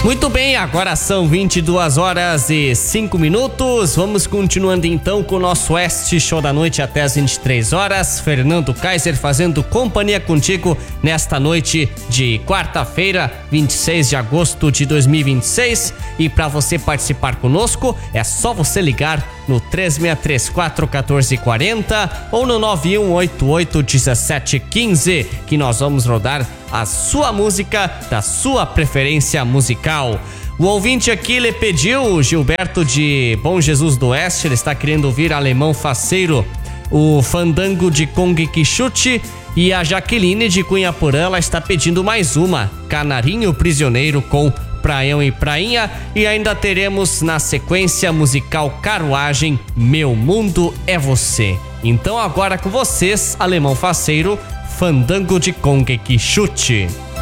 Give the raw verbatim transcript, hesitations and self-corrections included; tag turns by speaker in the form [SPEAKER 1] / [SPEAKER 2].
[SPEAKER 1] Muito bem, agora são vinte e duas horas e cinco minutos. Vamos continuando então com o nosso Oeste Show da Noite até as vinte e três horas. Fernando Kaiser fazendo companhia contigo nesta noite de quarta-feira, vinte e seis de agosto de dois mil e vinte e seis. E para você participar conosco, é só você ligar no três seis três quatro, um quatro quatro zero ou no nove um oito oito, um sete um cinco, que nós vamos rodar a sua música da sua preferência musical. O ouvinte aqui lhe pediu, Gilberto de Bom Jesus do Oeste, ele está querendo ouvir Alemão Faceiro, o Fandango de Kong Quixote, e a Jaqueline de Cunha Porã, ela está pedindo mais uma, Canarinho Prisioneiro com Praião e Prainha, e ainda teremos na sequência musical Carruagem, Meu Mundo é Você. Então agora com vocês, Alemão Faceiro, Fandango de Kong Quixote.